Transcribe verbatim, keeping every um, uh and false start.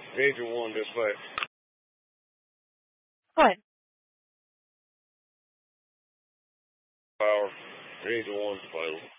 Danger one dispatch. Go ahead. Power. Danger one's available.